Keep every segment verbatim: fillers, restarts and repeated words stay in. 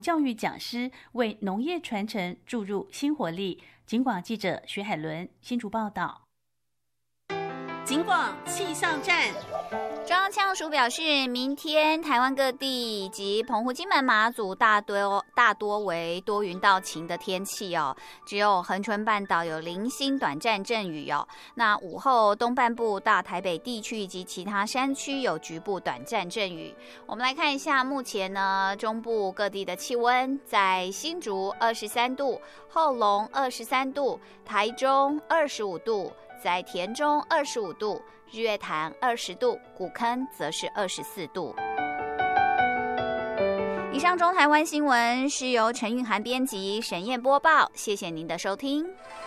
教育讲师为农业传承注入新活力。警广记者徐海伦新竹报道。 警广气象站。 中央气象署表示，明天台湾各地以及澎湖、金门、马祖大多大多为多云到晴的天气哦，只有恒春半岛有零星短暂阵雨哦。那午后东半部大台北地区以及其他山区有局部短暂阵雨。我们来看一下，目前呢中部各地的气温，在新竹二十三度，后龙二十三度，台中二十五度，在田中二十五度。日月潭二十度，古坑则是二十四度。以上中台湾新闻是由陈韵涵编辑，沈燕播报，谢谢您的收听。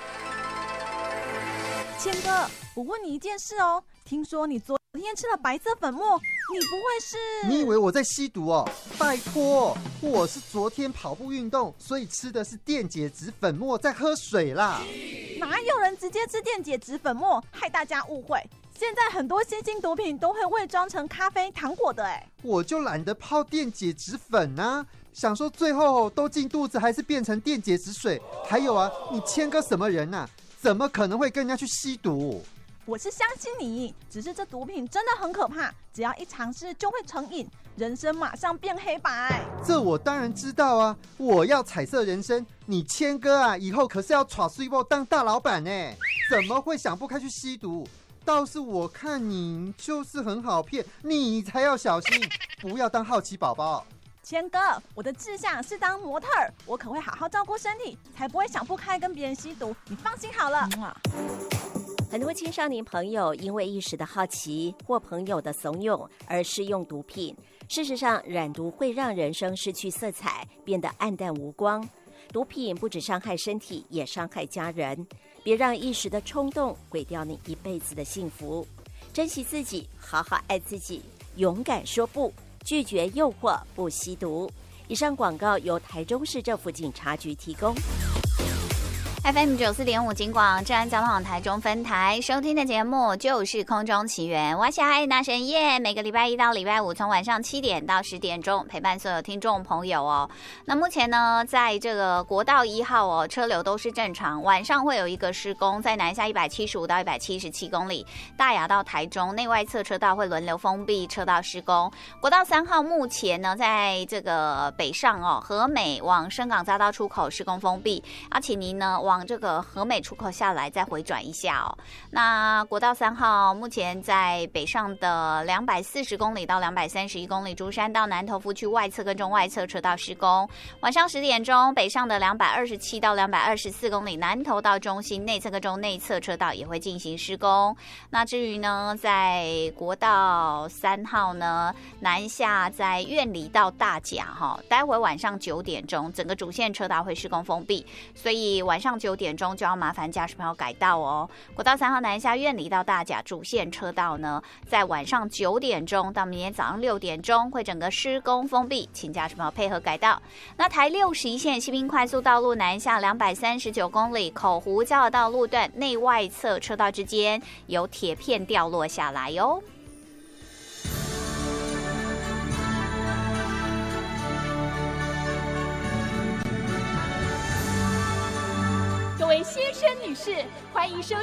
谦哥，我问你一件事哦，听说你昨天吃了白色粉末，你不会是？ 你以为我在吸毒哦？拜托，我是昨天跑步运动，所以吃的是电解质粉末，在喝水啦。 哪有人直接吃电解质粉末，害大家误会？现在很多新兴毒品都会伪装成咖啡、糖果的哎。 我就懒得泡电解质粉啊，想说最后都进肚子，还是变成电解质水。还有啊，你谦哥什么人啊？怎么可能会跟人家去吸毒？ 我是相信你，只是这毒品真的很可怕，只要一尝试就会成瘾，人生马上变黑白。 这我当然知道啊，我要彩色人生。你谦哥啊，以后可是要耍水波当大老板呢，怎么会想不开去吸毒？倒是我看你就是很好骗，你才要小心，不要当好奇宝宝。 谦哥，我的志向是当模特儿，我可会好好照顾身体，才不会想不开跟别人吸毒，你放心好了。 很多青少年朋友因为一时的好奇或朋友的怂恿而试用毒品，事实上染毒会让人生失去色彩，变得暗淡无光。毒品不只伤害身体，也伤害家人，别让一时的冲动毁掉你一辈子的幸福。珍惜自己，好好爱自己，勇敢说不，拒绝诱惑，不吸毒。以上广告由台中市政府警察局提供。 F M 九四点五警广治安交通网台中分台收听的节目就是空中奇缘，我是爱大神耶。每个礼拜一到礼拜五，从晚上七点到十点钟，陪伴所有听众朋友哦。那目前呢，在这个国道一号哦，车流都是正常。晚上会有一个施工，在南下一百七十五到一百七十七公里，大雅到台中内外侧车道会轮流封闭，车道施工。国道三号目前呢，在这个北上哦，和美往深港匝道出口施工封闭，而且您呢往往这个和美出口下来再回转一下哦。那国道三号目前在北上的两百四十公里到两百三十一公里，竹山到南投府区外侧跟中外侧车道施工。晚上十点钟北上的两百二十七到两百二十四公里，南投到中心内侧跟中内侧车道也会进行施工。那至于呢，在国道三号呢，南下在苑里到大甲哈，待会晚上九点钟整个主线车道会施工封闭，所以晚上九点钟就要麻烦驾驶朋友改道哦。国道三号南下苑里到大甲主线车道呢，在晚上九点钟到明天早上六点钟会整个施工封闭，请驾驶朋友配合改道。那台六十一线西滨快速道路南下两百三十九公里，口湖交流道路段内外侧车道之间有铁片掉落下来哟。 各位先生、女士，欢迎收